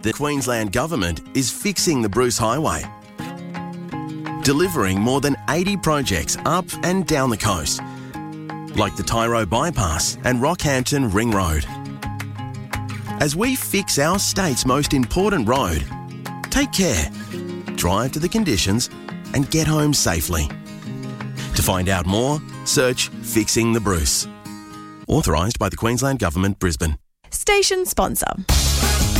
The Queensland Government is fixing the Bruce Highway, delivering more than 80 projects up and down the coast, like the Tyro Bypass and Rockhampton Ring Road. As we fix our state's most important road, take care, drive to the conditions and get home safely. To find out more, search Fixing the Bruce. Authorised by the Queensland Government, Brisbane. Station sponsor.